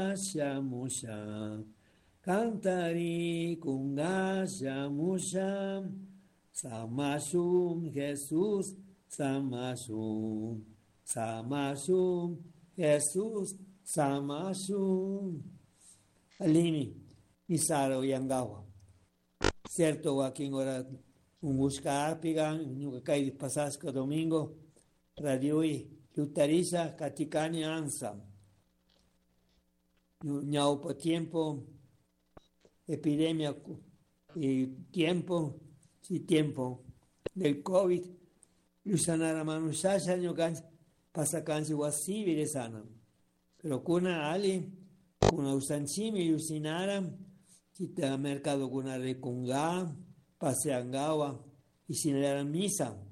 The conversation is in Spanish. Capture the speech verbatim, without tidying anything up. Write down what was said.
shamusha. Cantari kunga shamusha. Samashum Jesús, Samashum. Samashum Jesús, Samashum. Alini, Misaro Yangawa. Certo, Joaquín, ora un buscar pigan, nunca cae pasasco domingo, radio y lutariza, caticani ansa. Ñao por tiempo, epidemia y tiempo, si tiempo del COVID, lusanara manusasha, ñocan, pasacansi wasivi de sana. Pero kuna ali, kuna usanchimi, lusinara, kita mercado kuna recunga, paseangawa, y sin la misa.